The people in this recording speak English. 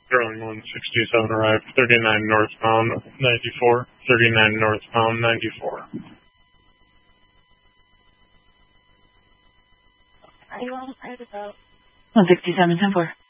Growing 167 arrived, 39 northbound 94, 39 northbound 94. I 167, 10-4.